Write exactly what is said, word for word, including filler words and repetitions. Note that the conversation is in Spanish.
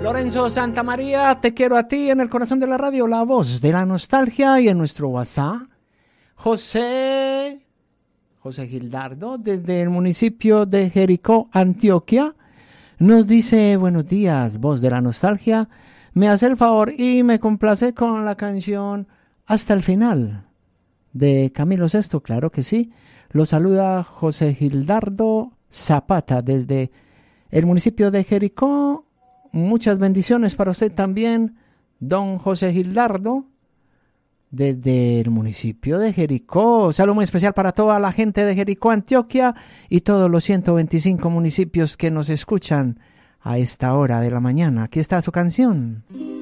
Lorenzo Santamaría, te quiero a ti en el corazón de la radio, la voz de la nostalgia. Y en nuestro WhatsApp, José, José Gildardo, desde el municipio de Jericó, Antioquia, nos dice: buenos días, voz de la nostalgia. Me hace el favor y me complace con la canción Hasta el final de Camilo Sesto, claro que sí. Lo saluda José Gildardo Zapata desde el municipio de Jericó. Muchas bendiciones para usted también, don José Gildardo, desde el municipio de Jericó. Saludo muy especial para toda la gente de Jericó, Antioquia, y todos los ciento veinticinco municipios que nos escuchan a esta hora de la mañana. Aquí está su canción.